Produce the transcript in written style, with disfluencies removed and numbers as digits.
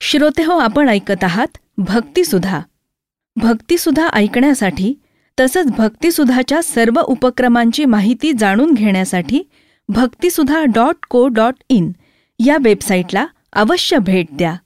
श्रोतेहो, आपण ऐकत आहात भक्तिसुधा. भक्तिसुधा ऐकण्यासाठी तसंच भक्तिसुधाच्या सर्व उपक्रमांची माहिती जाणून घेण्यासाठी भक्तिसुधा.co.in या वेबसाईटला अवश्य भेट द्या.